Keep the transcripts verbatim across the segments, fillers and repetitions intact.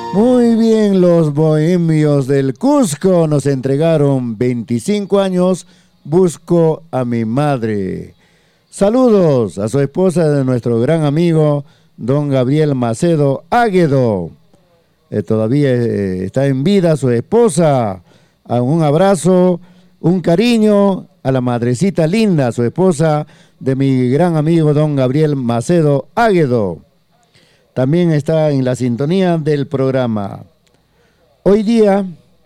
Muy bien, los bohemios del Cusco nos entregaron veinticinco años, busco a mi madre. Saludos a su esposa de nuestro gran amigo, don Gabriel Macedo Águedo. Eh, todavía eh, está en vida su esposa. A un abrazo, un cariño a la madrecita linda, su esposa de mi gran amigo don Gabriel Macedo Águedo. También está en la sintonía del programa. Hoy día,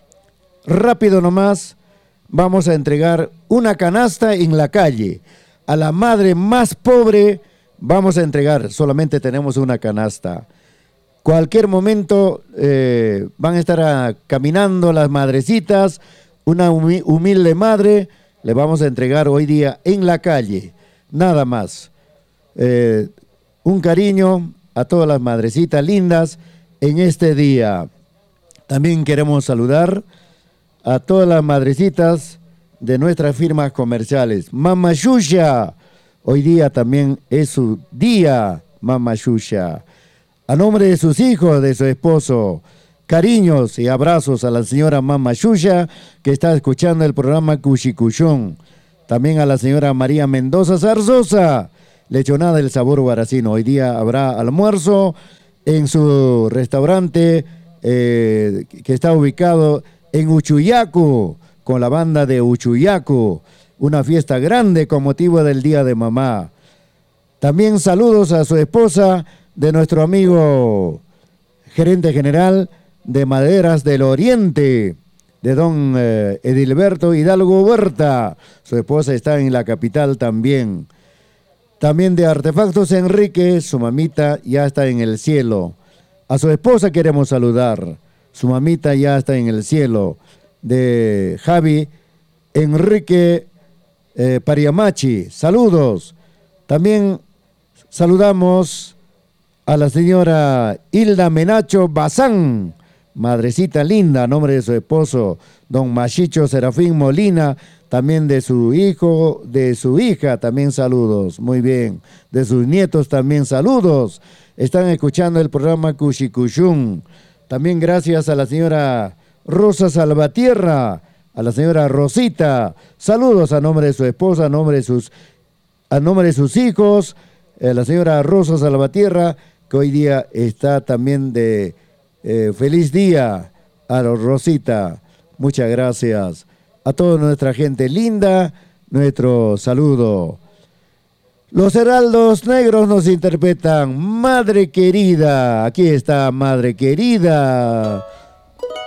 rápido nomás, vamos a entregar una canasta en la calle. A la madre más pobre vamos a entregar, solamente tenemos una canasta. Cualquier momento eh, van a estar a, caminando las madrecitas, una humi- humilde madre, le vamos a entregar hoy día en la calle, nada más. Eh, un cariño a todas las madrecitas lindas en este día. También queremos saludar a todas las madrecitas de nuestras firmas comerciales. Mama Xuxa, hoy día también es su día, Mama Xuxa. A nombre de sus hijos, de su esposo, cariños y abrazos a la señora Mama Xuxa, que está escuchando el programa Cuchicuchón. También a la señora María Mendoza Zarzosa, lechonada del sabor guaracino. Hoy día habrá almuerzo en su restaurante eh, que está ubicado en Uchuyacu, con la banda de Uchuyacu. Una fiesta grande con motivo del Día de Mamá. También saludos a su esposa, de nuestro amigo gerente general de Maderas del Oriente, de don eh, Edilberto Hidalgo Huerta. Su esposa está en la capital también. También de Artefactos Enrique, su mamita ya está en el cielo. A su esposa queremos saludar, su mamita ya está en el cielo. De Javi Enrique eh, Pariamachi, saludos. También saludamos a la señora Hilda Menacho Bazán, madrecita linda, a nombre de su esposo, don Machicho Serafín Molina, también de su hijo, de su hija, también saludos, muy bien, de sus nietos también saludos. Están escuchando el programa Cuchicuchún. También gracias a la señora Rosa Salvatierra, a la señora Rosita, saludos a nombre de su esposa, a nombre de sus, a nombre de sus hijos, a la señora Rosa Salvatierra, que hoy día está también de eh, feliz día a Rosita. Muchas gracias a toda nuestra gente linda, nuestro saludo. Los Heraldos Negros nos interpretan Madre Querida. Aquí está Madre Querida.